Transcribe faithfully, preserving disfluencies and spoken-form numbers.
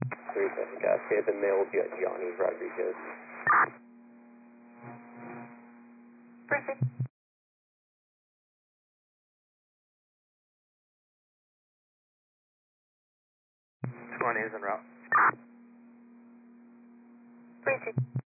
three seven Cascade, the male will be at Johnny Rodriguez. Perfect. twenty is en route. Perfect.